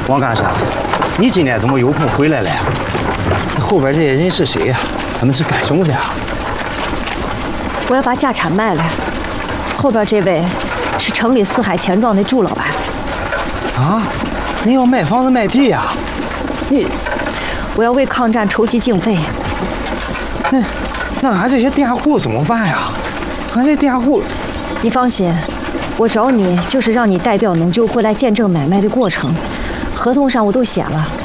王干事，你今天怎么有空回来了呀？后边这些人是谁呀？他们是干什么的呀？ 我要把家产卖了。后边这位是城里四海钱庄的祝老板。 啊，你要卖房子卖地呀？ 我要为抗战筹集经费。 那俺这些佃户怎么办呀？俺这佃户， 你放心，我找你就是让你代表农纠回来见证买卖的过程，合同上我都写了。